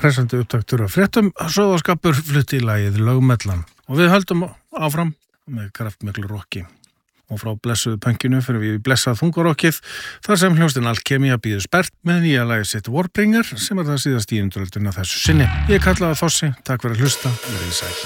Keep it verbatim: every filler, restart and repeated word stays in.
hressandi upptaktur af fréttum, Sóðaskapur flutti í lagið Lögmellan. Og við höldum áfram með kraftmiklu rokki. Og frá blessuðu pönkinu fyrir við í blessað þungarokkið, þar sem hljómsveitin Alkemía býður spert með nýja lagið sitt Warbringer, sem er það síðast í undirölduna þessu sinni. Ég kallaði Þossi, takk fyrir að hlusta, verið sæl.